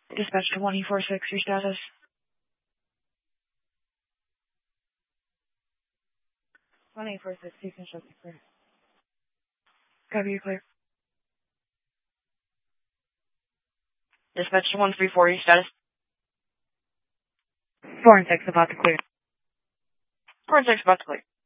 Dispatch to 1846, your status. One 846, you can show me clear. Copy, you clear. Dispatch to 134, your status. 4 and 6 about to clear. 4 and 6 about to clear.